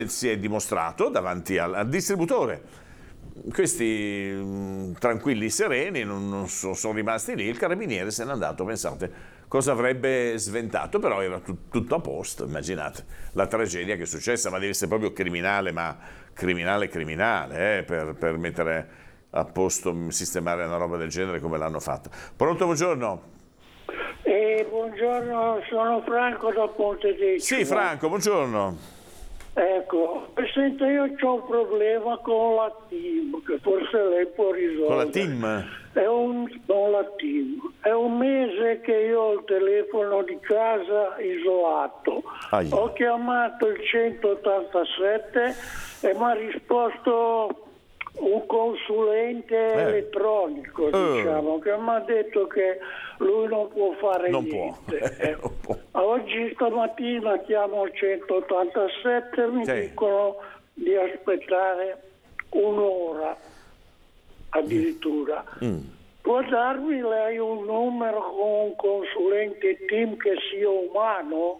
si è dimostrato davanti al distributore. Questi tranquilli, sereni, non sono rimasti lì, il carabiniere se n'è andato, pensate cosa avrebbe sventato, però era tutto a posto, immaginate la tragedia che è successa, ma deve essere proprio criminale, ma criminale, per mettere a posto, sistemare una roba del genere come l'hanno fatta. Pronto, buongiorno? Buongiorno, sono Franco da Pontedecimo. Sì, Franco, buongiorno. Ecco, senta, io ho un problema con la TIM, che forse lei può risolvere. Con la TIM? Con la TIM. È un mese che io ho il telefono di casa isolato. Ho chiamato il 187 e mi ha risposto un consulente elettronico, diciamo, che mi ha detto che lui non può fare niente. Oggi stamattina chiamo il 187 e mi dicono di aspettare un'ora addirittura. Può darmi lei un numero con un consulente TIM che sia umano?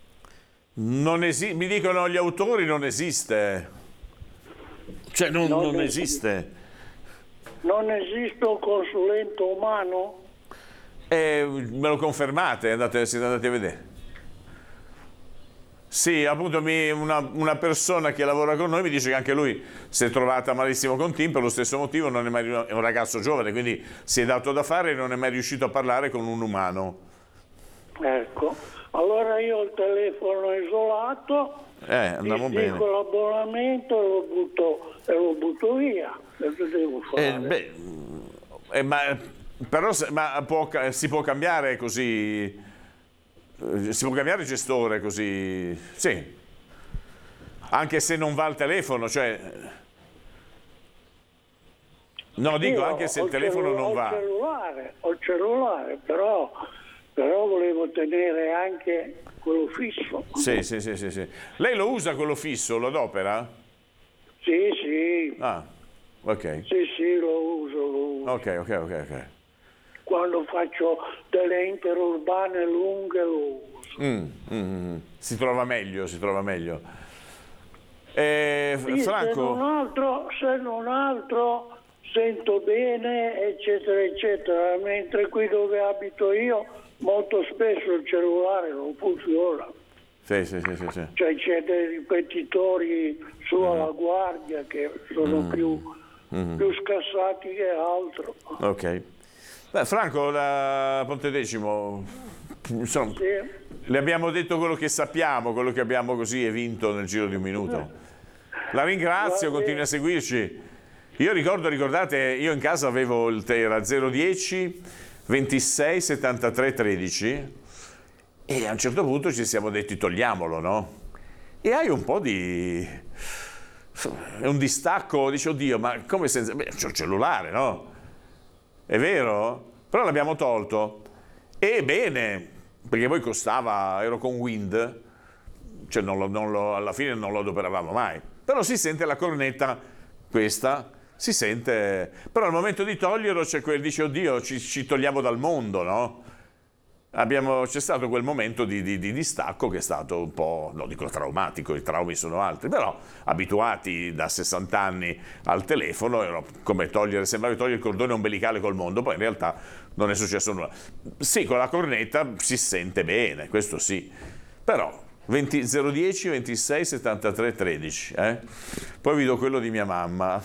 Mi dicono gli autori non esiste. Cioè non esiste. Non esiste un consulente umano? Me lo confermate? Siete andati a vedere? Sì, appunto una persona che lavora con noi mi dice che anche lui si è trovata malissimo con Tim per lo stesso motivo, non è mai, è un ragazzo giovane, quindi si è dato da fare e non è mai riuscito a parlare con un umano. Ecco, allora io ho il telefono isolato, andiamo bene. dico l'abbonamento e lo butto via. Cosa devo fare? Si può cambiare così, si può cambiare gestore così, sì, anche se non va al telefono, cioè, no, dico anche se il telefono non va. Ho il cellulare, però volevo tenere anche quello fisso. Sì. Lei lo usa quello fisso, lo adopera? Sì. Ah, ok. Sì, lo uso. Ok. Quando faccio delle interurbane lunghe lo uso. Si trova meglio. Franco? Se non altro sento bene, eccetera, mentre qui dove abito io molto spesso il cellulare non funziona. Sì. Cioè c'è dei ripetitori su alla guardia che sono più scassati che altro. Ok. Franco, da Pontedecimo, insomma, le abbiamo detto quello che sappiamo, quello che abbiamo così vinto nel giro di un minuto. La ringrazio, continui a seguirci. Io ricordate, io in casa avevo era 010 26 73 13 e a un certo punto ci siamo detti togliamolo, no? E hai un po' di... è un distacco, dici oddio, ma come senza... c'ho il cellulare, no? È vero? Però l'abbiamo tolto. E bene, perché poi costava, ero con Wind, cioè alla fine non lo adoperavamo mai. Però si sente la cornetta, questa, si sente... Però al momento di toglierlo c'è quel, dice oddio, ci togliamo dal mondo, no? C'è stato quel momento di distacco che è stato un po', non dico traumatico, i traumi sono altri, però abituati da 60 anni al telefono, era come sembrava togliere il cordone ombelicale col mondo, poi in realtà non è successo nulla. Sì, con la cornetta si sente bene, questo sì, però 010 26 73 13, Poi vi do quello di mia mamma,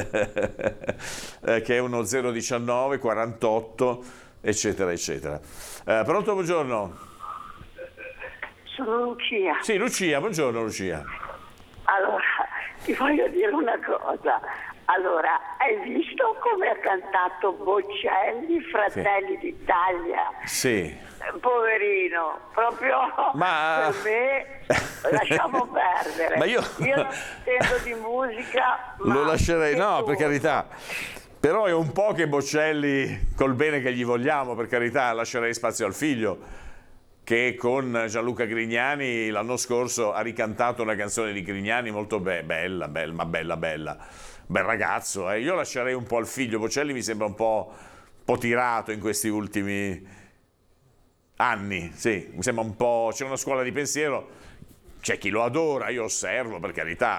che è uno 019 48, eccetera. Pronto, buongiorno. Sono Lucia. Sì, Lucia, buongiorno Lucia. Allora, ti voglio dire una cosa. Allora, hai visto come ha cantato Bocelli, Fratelli d'Italia? Sì. Poverino, proprio per me lasciamo perdere. Ma io non intendo di musica. Lo lascerei, no, per carità. Però è un po' che Bocelli, col bene che gli vogliamo, per carità, lascerei spazio al figlio, che con Gianluca Grignani l'anno scorso ha ricantato una canzone di Grignani molto bella. Bel ragazzo, Io lascerei un po' al figlio. Bocelli mi sembra un po' tirato in questi ultimi anni, sì, mi sembra un po'... C'è una scuola di pensiero c'è chi lo adora, io osservo, per carità,